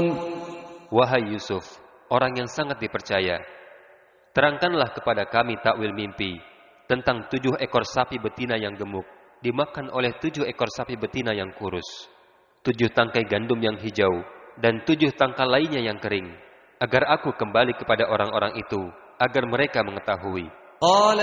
Wahai Yusuf, orang yang sangat dipercaya, terangkanlah kepada kami takwil mimpi tentang 7 ekor sapi betina yang gemuk dimakan oleh 7 ekor sapi betina yang kurus, 7 tangkai gandum yang hijau, dan 7 tangkai lainnya yang kering, agar aku kembali kepada orang-orang itu, agar mereka mengetahui. قال